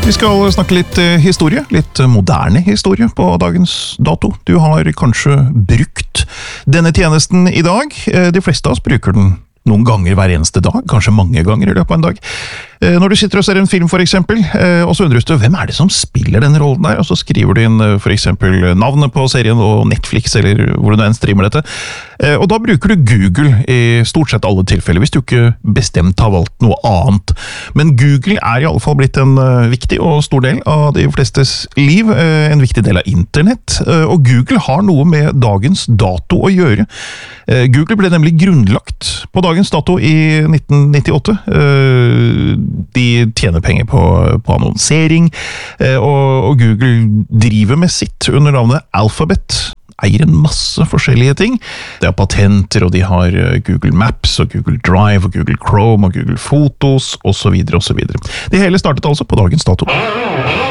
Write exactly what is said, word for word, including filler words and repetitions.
Vi skal snakke litt historie, litt moderne historie på dagens dato. Du har kanskje brukt denne tjenesten i dag. De fleste av oss bruker den noen ganger hver eneste dag, kanskje mange ganger i løpet av en dag. Når du sitter og ser en film for eksempel, og så undres du, hvem er det som spiller denne rollen der? Og så skriver du inn for eksempel navnet på serien og Netflix, eller hvor du nå enn streamer dette. Og da bruker du Google i stort sett alle tilfeller, hvis du ikke bestemt har valgt noe annet. Men Google er i alle fall blitt en viktig og stor del av de flestes liv, en viktig del av internett, og Google har noe med dagens dato å gjøre. Google ble nemlig grunnlagt på dagens dato i nitten nittiåtte. De tjener penger på, på annonsering, og, og Google driver med sitt under navnet Alphabet. Eier en masse forskjellige ting. De har patenter, og de har Google Maps, og Google Drive, og Google Chrome, og Google Fotos, og så videre, og så videre. Det hele startet altså på dagens dato.